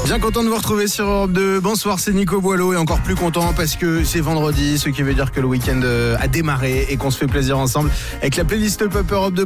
Bien content de vous retrouver sur Europe 2. Bonsoir, c'est Nico Boileau et encore plus content parce que c'est vendredi, ce qui veut dire que le week-end a démarré et qu'on se fait plaisir ensemble avec la playlist Pop Europe 2.